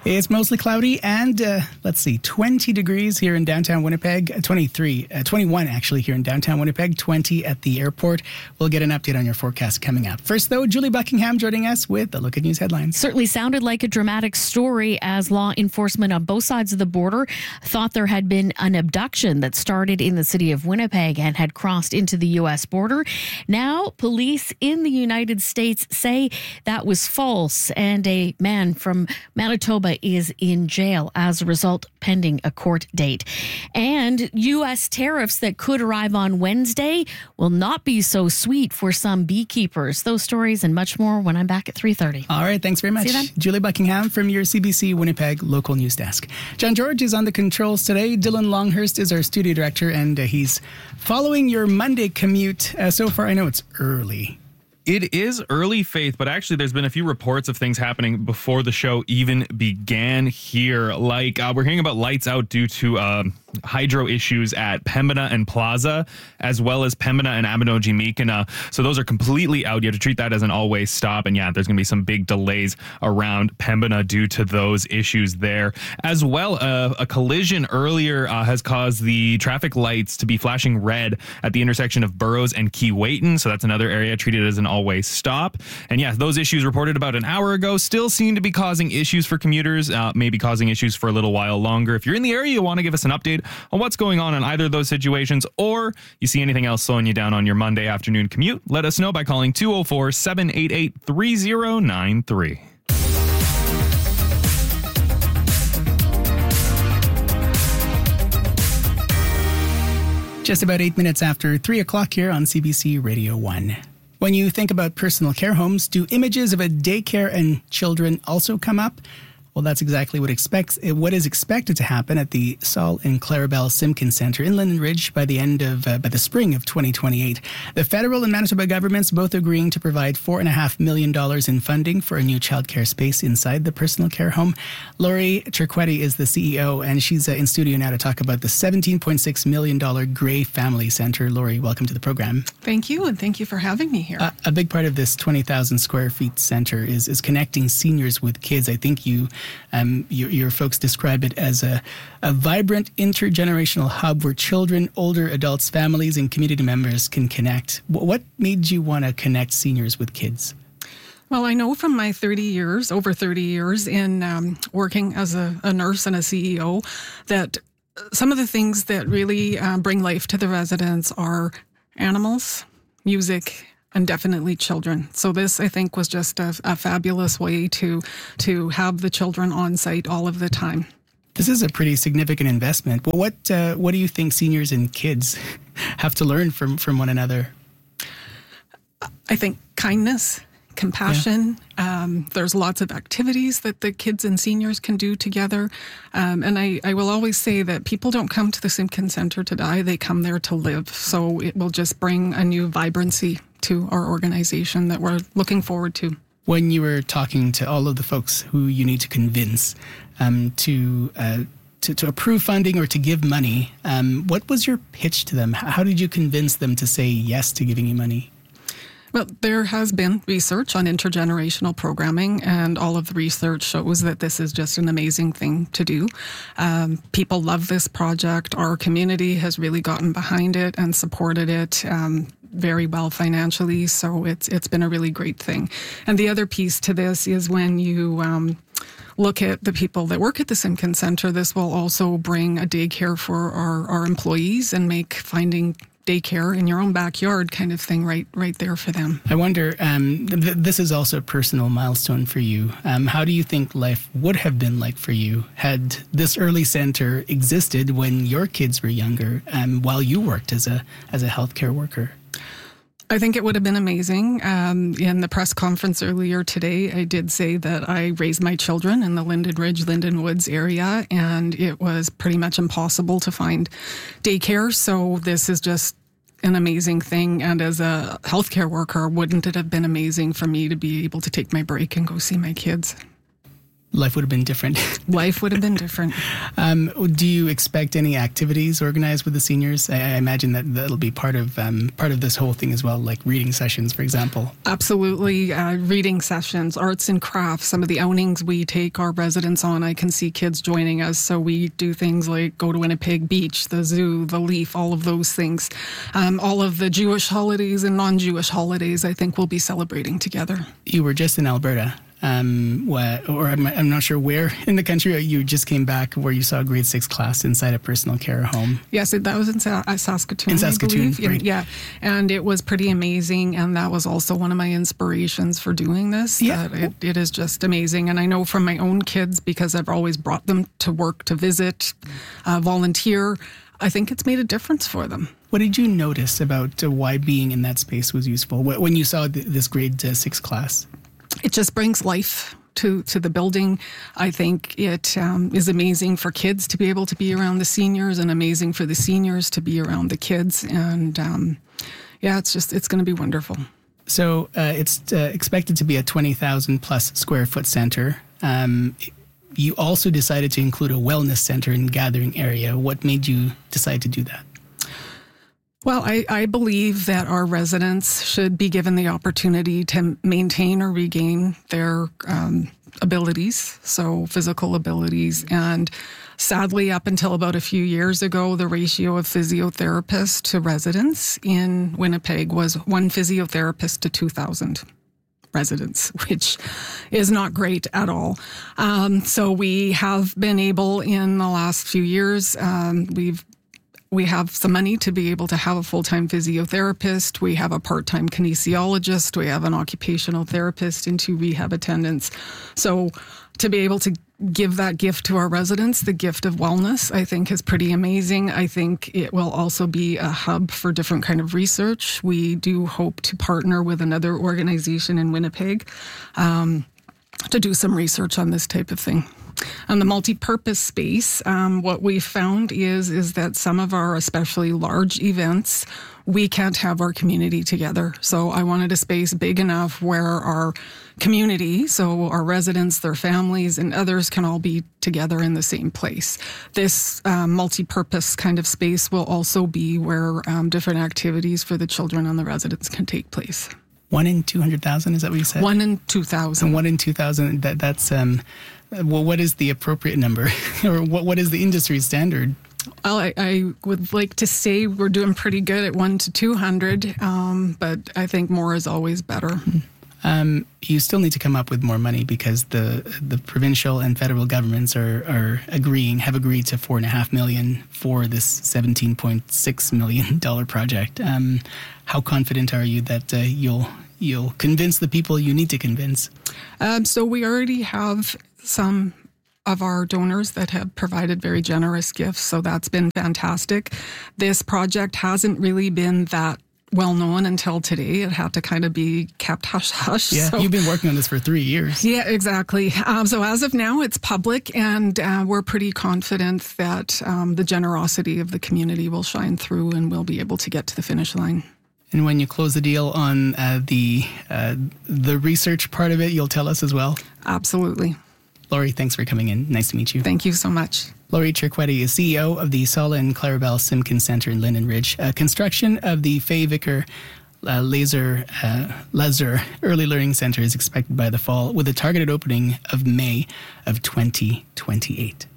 It's mostly cloudy and, 20 degrees here in downtown Winnipeg, 21 actually here in downtown Winnipeg, 20 at the airport. We'll get an update on your forecast coming up. First, though, Julie Buckingham joining us with a look at news headlines. Certainly sounded like a dramatic story as law enforcement on both sides of the border thought there had been an abduction that started in the city of Winnipeg and had crossed into the U.S. border. Now, police in the United States say that was false, and a man from Manitoba is in jail as a result, pending a court date. And U.S. tariffs that could arrive on Wednesday will not be so sweet for some beekeepers. Those stories and much more when I'm back at 3:30. All right, thanks very much. Julie Buckingham from your CBC Winnipeg local news desk. John George is on the controls today. Dylan Longhurst is our studio director, and he's following your Monday commute. So far, I know it's early. It is early, Faith, but actually there's been a few reports of things happening before the show even began here. Like we're hearing about lights out due to hydro issues at Pembina and Plaza, as well as Pembina and Abinogi-Meekina. So those are completely out. You have to treat that as an always stop. And yeah, there's going to be some big delays around Pembina due to those issues there. As well, a collision earlier has caused the traffic lights to be flashing red at the intersection of Burroughs and Keewatin. So that's another area treated as an always stop. And yeah, those issues reported about an hour ago still seem to be causing issues for commuters, maybe causing issues for a little while longer. If you're in the area, you want to give us an update on what's going on in either of those situations, or you see anything else slowing you down on your Monday afternoon commute, let us know by calling 204-788-3093. Just about 8 minutes after 3 o'clock here on CBC Radio 1. When you think about personal care homes, do images of a daycare and children also come up? Well, that's exactly what is expected to happen at the Saul and Clarabelle Simpkin Centre in Linden Ridge by the spring of 2028. The federal and Manitoba governments both agreeing to provide $4.5 million in funding for a new childcare space inside the personal care home. Lori Turquetti is the CEO, and she's in studio now to talk about the $17.6 million Gray Family Centre. Lori, welcome to the program. Thank you, and thank you for having me here. A big part of this 20,000 square feet centre is connecting seniors with kids. I think your folks describe it as a vibrant intergenerational hub where children, older adults, families, and community members can connect. What made you want to connect seniors with kids? Well, I know from my over 30 years in working as a nurse and a CEO, that some of the things that really bring life to the residents are animals, music, and definitely children. So this, I think, was just a fabulous way to have the children on site all of the time. This is a pretty significant investment. Well, what do you think seniors and kids have to learn from one another? I think kindness, compassion. Yeah. There's lots of activities that the kids and seniors can do together. And I will always say that people don't come to the Simpkin Centre to die. They come there to live. So it will just bring a new vibrancy to our organization that we're looking forward to. When you were talking to all of the folks who you need to convince to approve funding or to give money, what was your pitch to them? How did you convince them to say yes to giving you money? Well, there has been research on intergenerational programming, and all of the research shows that this is just an amazing thing to do. People love this project. Our community has really gotten behind it and supported it very well financially, so it's been a really great thing. And the other piece to this is when you look at the people that work at the Simpkin Centre, this will also bring a daycare for our employees and make finding daycare in your own backyard kind of thing right there for them. I wonder, this is also a personal milestone for you. How do you think life would have been like for you had this early centre existed when your kids were younger, while you worked as a healthcare worker? I think it would have been amazing. In the press conference earlier today, I did say that I raised my children in the Linden Ridge, Linden Woods area, and it was pretty much impossible to find daycare. So this is just an amazing thing. And as a healthcare worker, wouldn't it have been amazing for me to be able to take my break and go see my kids? life would have been different. Life would have been different. Do you expect any activities organized with the seniors? I imagine that that'll be part of this whole thing as well, like reading sessions, for example. Absolutely. Reading sessions, arts and crafts, some of the outings we take our residents on. I can see kids joining us. So we do things like go to Winnipeg Beach, the zoo, the Leaf, all of those things. All of the Jewish holidays and non-Jewish holidays, I think we'll be celebrating together. You were just in Alberta. I'm not sure where in the country you just came back, where you saw a grade 6 class inside a personal care home. Yes, that was in Saskatoon. In Saskatoon, right. Yeah, and it was pretty amazing, and that was also one of my inspirations for doing this. Yeah. It is just amazing, and I know from my own kids, because I've always brought them to work, to visit, volunteer, I think it's made a difference for them. What did you notice about why being in that space was useful when you saw this grade 6 class? It just brings life to the building. I think it is amazing for kids to be able to be around the seniors, and amazing for the seniors to be around the kids. And it's going to be wonderful. So it's expected to be a 20,000 plus square foot center. You also decided to include a wellness center and gathering area. What made you decide to do that? Well, I believe that our residents should be given the opportunity to maintain or regain their abilities, so physical abilities. And sadly, up until about a few years ago, the ratio of physiotherapists to residents in Winnipeg was 1 physiotherapist to 2,000 residents, which is not great at all. So we have been able in the last few years, we have some money to be able to have a full-time physiotherapist. We have a part-time kinesiologist. We have an occupational therapist and 2 rehab attendants. So to be able to give that gift to our residents, the gift of wellness, I think is pretty amazing. I think it will also be a hub for different kind of research. We do hope to partner with another organization in Winnipeg to do some research on this type of thing. On the multi-purpose space, what we found is that some of our especially large events, we can't have our community together. So I wanted a space big enough where our community, so our residents, their families, and others can all be together in the same place. This multi-purpose kind of space will also be where different activities for the children and the residents can take place. 1 in 200,000, is that what you said? 1 in 2,000. And 1 in 2,000, that's, well, what is the appropriate number? Or what is the industry standard? Well, I would like to say we're doing pretty good at 1 to 200, but I think more is always better. You still need to come up with more money because the provincial and federal governments have agreed to $4.5 million for this $17.6 million project. How confident are you that you'll convince the people you need to convince? So we already have some of our donors that have provided very generous gifts, so that's been fantastic. This project hasn't really been that well known until today. It had to kind of be kept hush-hush. Yeah, so, you've been working on this for 3 years. Yeah, exactly. So as of now, it's public, and we're pretty confident that the generosity of the community will shine through and we'll be able to get to the finish line. And when you close the deal on the research part of it, you'll tell us as well? Absolutely. Laurie, thanks for coming in. Nice to meet you. Thank you so much. Laurie Cerquetti is CEO of the Sala and Clarabelle Simpkins Centre in Linden Ridge. Construction of the Faye Vicker Laser Early Learning Centre is expected by the fall, with a targeted opening of May of 2028.